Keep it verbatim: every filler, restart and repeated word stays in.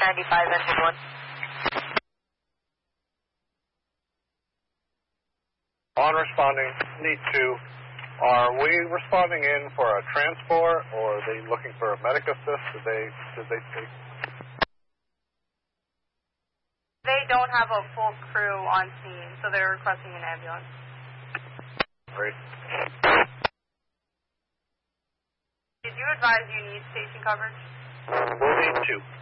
ninety-five, engine one. On responding, need two. Are we responding in for a transport, or are they looking for a medic assist? Did they, did they take? They don't have a full crew on scene, so they're requesting an ambulance. Great. Did you advise you need station coverage? We'll need two.